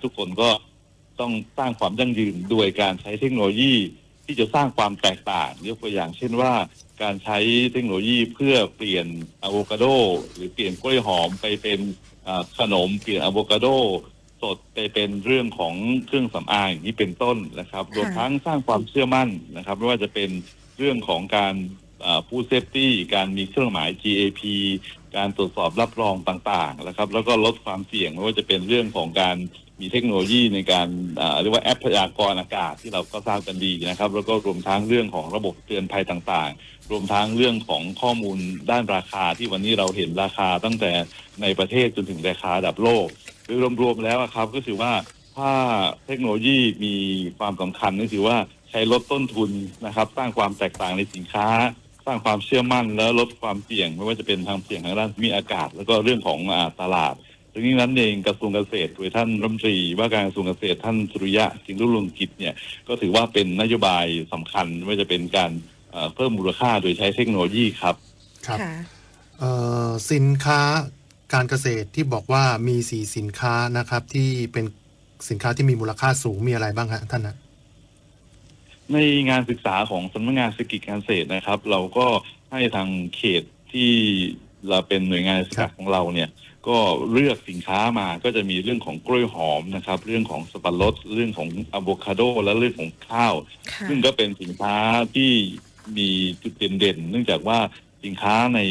ทุกคนก็ต้องสร้างความยั่งยืนโดยการใช้เทคโนโลยีที่จะสร้างความแตกต่างยกตัวอย่างเช่นว่าการใช้เทคโนโลยีเพื่อเปลี่ยนอะโวคาโดหรือเปลี่ยนกล้วยหอมไปเป็นขนมเปลี่ยนอะโวคาโดสดไปเป็นเรื่องของเครื่องสำอางอย่างนี้เป็นต้นนะครับรวมทั้งสร้างความเชื่อมั่นนะครับไม่ว่าจะเป็นเรื่องของการฟู้ดเซฟตี้การมีเครื่องหมาย GAP การตรวจสอบรับรองต่างๆนะครับแล้วก็ลดความเสี่ยงไม่ว่าจะเป็นเรื่องของการมีเทคโนโลยีในการเรียกว่าแอปพยากรณ์อากาศที่เราก็ทราบกันดีนะครับแล้วก็รวมทั้งเรื่องของระบบเตือนภัยต่างๆรวมทั้งเรื่องของข้อมูลด้านราคาที่วันนี้เราเห็นราคาตั้งแต่ในประเทศจนถึงราคาระดับโลกโดยรวมๆแล้วครับก็คือว่าถ้าเทคโนโลยีมีความสำคัญก็คือว่าใช้ลดต้นทุนนะครับสร้างความแตกต่างในสินค้าสร้างความเชื่อมั่นแล้วลดความเสี่ยงไม่ว่าจะเป็นทางเสี่ยงทางด้านภูมิอากาศแล้วก็เรื่องของตลาดดังนั้นเองกระทรวงเกษตรโดยท่านรัฐมนตรีว่าการกระทรวงเกษตรท่านสุริยะจึงรุ่งเรืองกิจเนี่ยก็ถือว่าเป็นนโยบายสำคัญไม่ว่าจะเป็นการเพิ่มมูลค่าโดยใช้เทคโนโลยีครับครับสินค้าการเกษตรที่บอกว่ามี4สินค้านะครับที่เป็นสินค้าที่มีมูลค่าสูงมีอะไรบ้างฮะท่านนะในงานศึกษาของสำนักงานเศรษฐกิจการเกษตรนะครับเราก็ให้ทางเขตที่เราเป็นหน่วยงานศึกษาของเราเนี่ยก็เลือกสินค้ามาก็จะมีเรื่องของกล้วยหอมนะครับเรื่องของสับปะรดเรื่องของอะโวคาโดและเรื่องของข้าวซึ่งก็เป็นสินค้าที่มีจุดเด่นๆเนื่องจากว่าสินค้าใน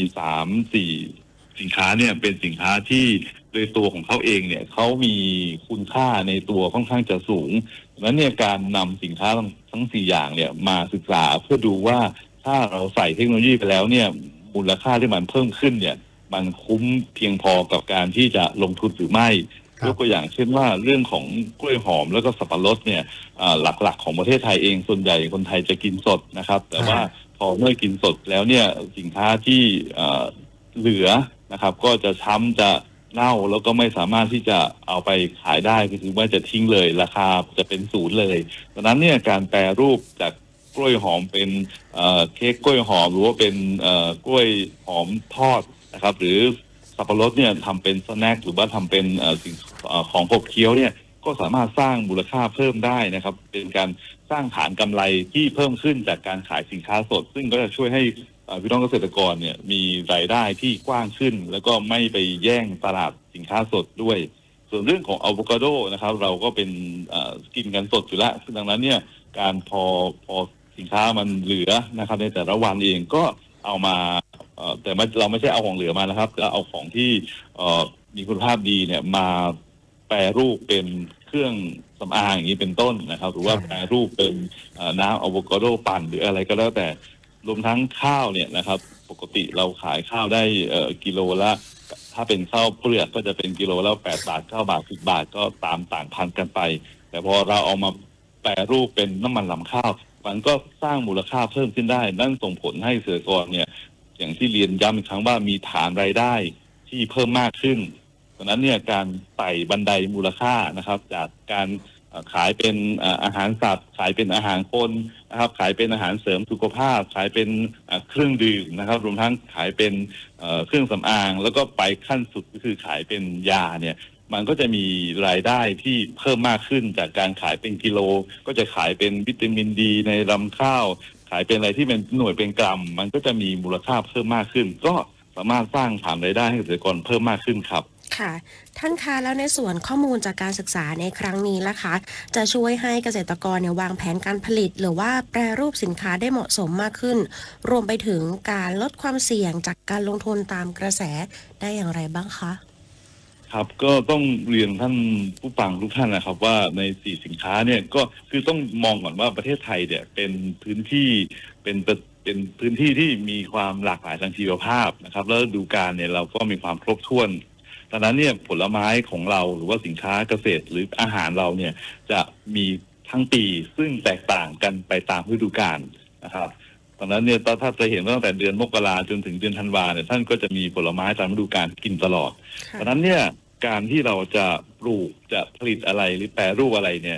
3-4สินค้าเนี่ยเป็นสินค้าที่โดยตัวของเขาเองเนี่ยเขามีคุณค่าในตัวค่อนข้างจะสูงดังนั้นเนี่ยการนำสินค้าทั้ง4อย่างเนี่ยมาศึกษาเพื่อดูว่าถ้าเราใส่เทคโนโลยีไปแล้วเนี่ยมูลค่าที่มันเพิ่มขึ้นเนี่ยมันคุ้มเพียงพอกับการที่จะลงทุนหรือไม่ยกตัวอย่างเช่นว่าเรื่องของกล้วยหอมแล้วก็สับปะรดเนี่ยหลักๆของประเทศไทยเองส่วนใหญ่คนไทยจะกินสดนะครับแต่ว่าพอเมื่อกินสดแล้วเนี่ยสินค้าที่เหลือนะครับก็จะช้ำจะเน่าแล้วก็ไม่สามารถที่จะเอาไปขายได้ก็คือว่าจะทิ้งเลยราคาจะเป็นศูนย์เลยดังนั้นเนี่ยการแปรรูปจากกล้วยหอมเป็นเค้กกล้วยหอมหรือว่าเป็นกล้วยหอมทอดนะครับหรือสับปะรดเนี่ยทำเป็นสแน็คหรือว่าทำเป็นสิ่งของขบเคี้ยวเนี่ยก็สามารถสร้างมูลค่าเพิ่มได้นะครับเป็นการสร้างฐานกำไรที่เพิ่มขึ้นจากการขายสินค้าสดซึ่งก็จะช่วยให้พี่น้องเกษตรกรเนี่ยมีรายได้ที่กว้างขึ้นแล้วก็ไม่ไปแย่งตลาดสินค้าสดด้วยส่วนเรื่องของอะโวคาโดนะครับเราก็เป็นกินกันสดอยู่แล้วดังนั้นเนี่ยการพอสินค้ามันเหลือนะครับในแต่ละวันเองก็เอามาแต่เราไม่ใช่เอาของเหลือมานะครับจะเอาของที่มีคุณภาพดีเนี่ยมาแปรรูปเป็นเครื่องสำอางอย่างนี้เป็นต้นนะครับหรือว่าแปรรูปเป็นน้ำอะโวคาโดปั่นหรืออะไรก็แล้วแต่รวมทั้งข้าวเนี่ยนะครับปกติเราขายข้าวได้กิโลละถ้าเป็นข้าวเปลือกก็จะเป็นกิโลละ8 บาท9 บาท10 บาทก็ตามต่างพันกันไปแต่พอเราเอามาแปรรูปเป็นน้ำมันลำข้าวมันก็สร้างมูลค่าเพิ่มขึ้นได้นั่นส่งผลให้เกษตรกรเนี่ยอย่างที่เรียนย้ำอีกครั้งว่ามีฐานรายได้ที่เพิ่มมากขึ้นดังนั้นเนี่ยการไต่บันไดมูลค่านะครับจากการขายเป็นอาหารสัตว์ขายเป็นอาหารคนนะครับขายเป็นอาหารเสริมสุขภาพขายเป็นเครื่องดื่มนะครับรวมทั้งขายเป็นเครื่องสำอางแล้วก็ไปขั้นสุดก็คือขายเป็นยาเนี่ยมันก็จะมีรายได้ที่เพิ่มมากขึ้นจากการขายเป็นกิโลก็จะขายเป็นวิตามินดีในลำข้าวขายเป็นอะไรที่เป็นหน่วยเป็นกรัมมันก็จะมีมูลค่าเพิ่มมากขึ้นก็สามารถสร้างฐานรายได้ให้เกษตรกรเพิ่มมากขึ้นครับค่ะท่านคะแล้วในส่วนข้อมูลจากการศึกษาในครั้งนี้ล่ะคะจะช่วยให้เกษตรกรเนี่ยวางแผนการผลิตหรือว่าแปรรูปสินค้าได้เหมาะสมมากขึ้นรวมไปถึงการลดความเสี่ยงจากการลงทุนตามกระแสได้อย่างไรบ้างคะครับก็ต้องเรียนท่านผู้ฟังทุกท่านนะครับว่าใน4สินค้าเนี่ยก็คือต้องมองก่อนว่าประเทศไทยเนี่ยเป็นพื้นที่เป็นพื้นที่ที่มีความหลากหลายทางชีวภาพนะครับแล้วฤดูกาลเนี่ยเราก็มีความครบถ้วนดังนั้นเนี่ยผลไม้ของเราหรือว่าสินค้าเกษตรหรืออาหารเราเนี่ยจะมีทั้งปีซึ่งแตกต่างกันไปตามฤดูกาลนะครับดังนั้นเนี่ยถ้าจะเห็นตั้งแต่เดือนมกราจนถึงเดือนธันวาเนี่ยท่านก็จะมีผลไม้ตามฤดูกาลกินตลอดดังนั้นเนี่ยการที่เราจะปลูกจะผลิตอะไรหรือแปรรูปอะไรเนี่ย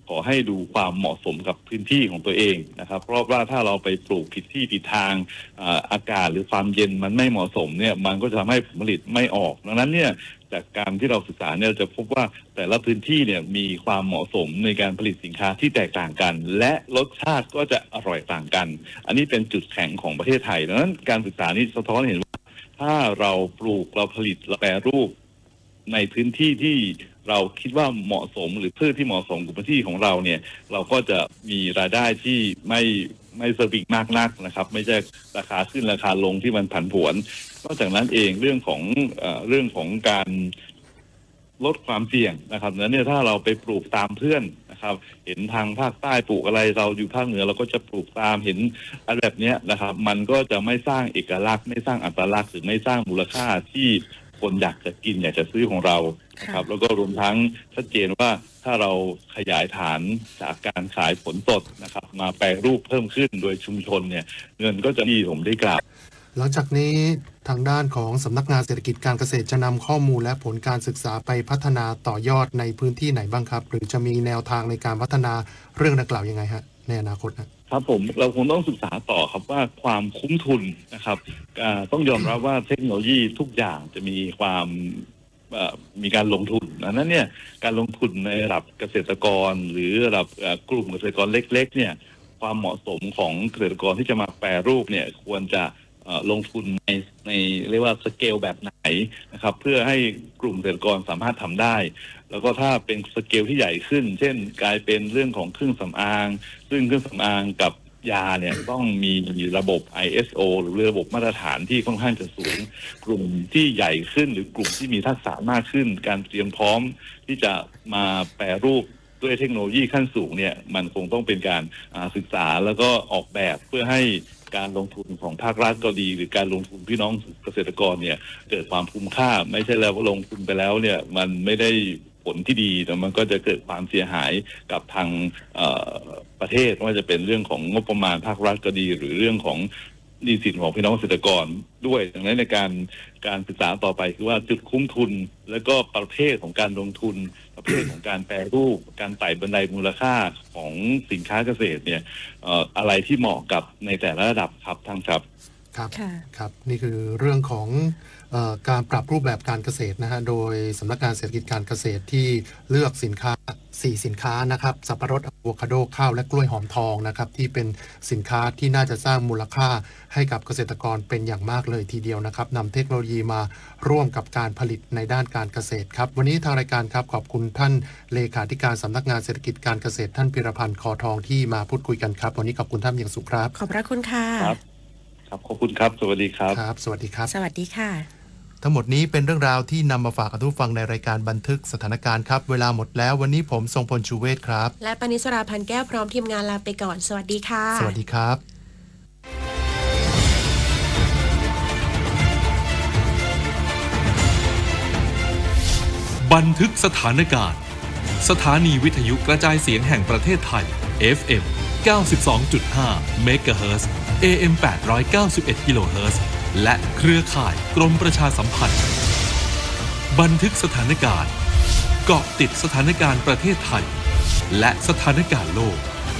ขอให้ดูความเหมาะสมกับพื้นที่ของตัวเองนะครับเพราะว่าถ้าเราไปปลูกผิดที่ผิดทางอากาศหรือความเย็นมันไม่เหมาะสมเนี่ยมันก็จะทำให้ผลผลิตไม่ออกดังนั้นเนี่ยจากการที่เราศึกษาเนี่ยจะพบว่าแต่ละพื้นที่เนี่ยมีความเหมาะสมในการผลิตสินค้าที่แตกต่างกันและรสชาติก็จะอร่อยต่างกันอันนี้เป็นจุดแข็งของประเทศไทยดังนั้นการศึกษานี้สะท้อนเห็นว่าถ้าเราปลูกเราผลิตเราแปรรูปในพื้นที่ที่เราคิดว่าเหมาะสมหรือพืชที่เหมาะสมกับพื้นที่ของเราเนี่ยเราก็จะมีรายได้ที่ไม่สวิงมากนักนะครับไม่ใช่ราคาขึ้นราคาลงที่มันผันผวนนอกจากนั้นเองเรื่องของการลดความเสี่ยงนะครับนั้นเนี่ยถ้าเราไปปลูกตามเพื่อนนะครับเห็นทางภาคใต้ปลูกอะไรเราอยู่ภาคเหนือเราก็จะปลูกตามเห็นอะไรแบบนี้นะครับมันก็จะไม่สร้างเอกลักษณ์ไม่สร้างอัตลักษณ์หรือไม่สร้างมูลค่าที่คนอยากจะกินอยากจะซื้อของเราครับแล้วก็รวมทั้งชัดเจนว่าถ้าเราขยายฐานจากการขายผลสดนะครับมาแปรรูปเพิ่มขึ้นโดยชุมชนเนี่ยเงินก็จะดีผมได้กล่าวหลังจากนี้ทางด้านของสำนักงานเศรษฐกิจการเกษตรจะนำข้อมูลและผลการศึกษาไปพัฒนาต่อยอดในพื้นที่ไหนบ้างครับหรือจะมีแนวทางในการพัฒนาเรื่องดังกล่าวยังไงฮะในอนาคตครับผมเราคงต้องศึกษาต่อครับว่าความคุ้มทุนนะครับต้องยอมรับว่าเทคโนโลยีทุกอย่างจะมีการลงทุนนั้นเนี่ยการลงทุนในระดับเกษตรกรหรือระดับกลุ่มเกษตรกรเล็กๆเนี่ยความเหมาะสมของเกษตรกรที่จะมาแปรรูปเนี่ยควรจะลงทุนในเรียกว่าสเกลแบบไหนนะครับเพื่อให้กลุ่มเกษตรกรสามารถทำได้แล้วก็ถ้าเป็นสเกลที่ใหญ่ขึ้นเช่นกลายเป็นเรื่องของเครื่องสำอางซึ่งเครื่องสำอางกับยาเนี่ยต้องมีระบบ ISO หรือระบบมาตรฐานที่ค่อนข้างจะสูงกลุ่มที่ใหญ่ขึ้นหรือกลุ่มที่มีทักษะมากขึ้นการเตรียมพร้อมที่จะมาแปรรูปด้วยเทคโนโลยีขั้นสูงเนี่ยมันคงต้องเป็นการศึกษาแล้วก็ออกแบบเพื่อให้การลงทุนของภาครัฐก็ดีหรือการลงทุนพี่น้องเกษตรกรเนี่ยเกิดความคุ้มค่าไม่ใช่แล้วว่าลงทุนไปแล้วเนี่ยมันไม่ได้ผลที่ดีแต่มันก็จะเกิดความเสียหายกับทางประเทศไม่ว่าจะเป็นเรื่องของงบประมาณภาครัฐก็ดีหรือเรื่องของหนี้สินของพี่น้องเกษตรกรด้วยดังนั้นในการศึกษาต่อไปคือว่าจุดคุ้มทุนและก็ประเภทของการลงทุนประเภทของการแปรรูปการไต่บันไดมูลค่าของสินค้าเกษตรเนี่ยอะไรที่เหมาะกับในแต่ละระดับครับทั้งครับครับนี่คือเรื่องของการปรับรูปแบบการเกษตรนะฮะโดยสำนักงานเศรษฐกิจการเกษตรที่เลือกสินค้า4สินค้านะครับสับปะรดอะโวคาโดข้าวและกล้วยหอมทองนะครับที่เป็นสินค้าที่น่าจะสร้างมูลค่าให้กับเกษตรกรเป็นอย่างมากเลยทีเดียวนะครับนำเทคโนโลยีมาร่วมกับการผลิตในด้านการเกษตรครับวันนี้ทางรายการครับขอบคุณท่านเลขาธิการสำนักงานเศรษฐกิจการเกษตรท่านพิรพันธ์คอทองที่มาพูดคุยกันครับวันนี้ขอบคุณท่านอย่างสูงครับขอบพระคุณค่ะครับขอบคุณครับสวัสดีครับครับสวัสดีครับสวัสดีค่ะทั้งหมดนี้เป็นเรื่องราวที่นำมาฝากทุกฟังในรายการบันทึกสถานการณ์ครับเวลาหมดแล้ววันนี้ผมทรงพลชูเวศครับและปณิสราพันธ์แก้วพร้อมทีมงานลาไปก่อนสวัสดีค่ะสวัสดีครับบันทึกสถานการณ์สถานีวิทยุกระจายเสียงแห่งประเทศไทย FM 92.5 เมกะเฮิรตซ์ AM 891 กิโลเฮิรตซ์และเครือข่ายกรมประชาสัมพันธ์บันทึกสถานการณ์เกาะติดสถานการณ์ประเทศไทยและสถานการณ์โลก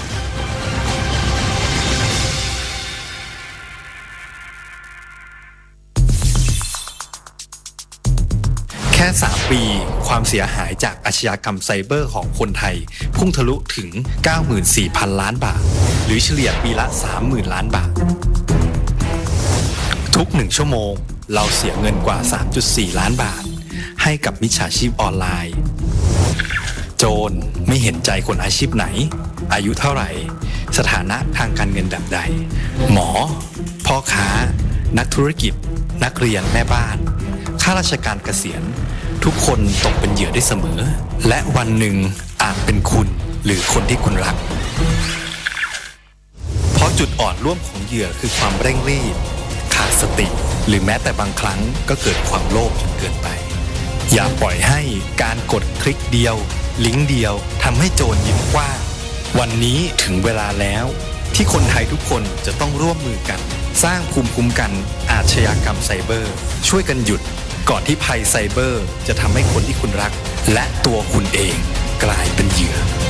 แค่3 ปีความเสียหายจากอาชญากรรมไซเบอร์ของคนไทยพุ่งทะลุถึง 94,000 ล้านบาทหรือเฉลี่ยปีละ 30,000 ล้านบาททุก1ชั่วโมงเราเสียเงินกว่า 3.4 ล้านบาทให้กับมิจฉาชีพออนไลน์โจรไม่เห็นใจคนอาชีพไหนอายุเท่าไหร่สถานะทางการเงินแบบใดหมอพ่อค้านักธุรกิจนักเรียนแม่บ้านข้าราชการเกษียณทุกคนตกเป็นเหยื่อได้เสมอและวันหนึ่งอาจเป็นคุณหรือคนที่คุณรักเพราะจุดอ่อนร่วมของเหยื่อคือความเร่งรีบขาดสติหรือแม้แต่บางครั้งก็เกิดความโลภจนเกินไปอย่าปล่อยให้การกดคลิกเดียวลิงก์เดียวทำให้โจรยิ้มกว้างวันนี้ถึงเวลาแล้วที่คนไทยทุกคนจะต้องร่วมมือกันสร้างภูมิคุ้มกันอาชญากรรมไซเบอร์ช่วยกันหยุดก่อนที่ภัยไซเบอร์จะทำให้คนที่คุณรักและตัวคุณเองกลายเป็นเหยื่อ